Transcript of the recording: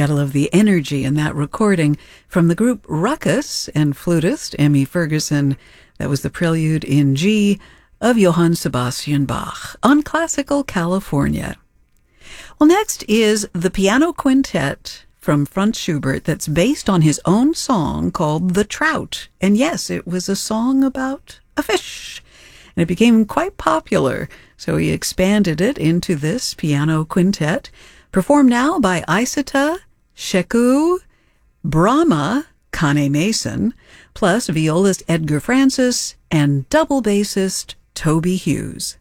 gotta love the energy in that recording from the group Ruckus and flutist Emmy Ferguson. That was the prelude in G of Johann Sebastian Bach on Classical California. Well, next is the piano quintet from Franz Schubert that's based on his own song called The Trout. And yes, it was a song about a fish. And it became quite popular, so he expanded it into this piano quintet, performed now by Isata, Sheku, Brahma, Kane Mason, plus violist Edgar Francis, and double bassist Toby Hughes.